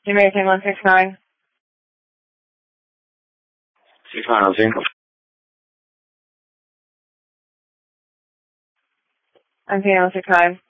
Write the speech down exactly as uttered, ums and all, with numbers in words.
American one six nine. six nine oh two. I'm one six nine.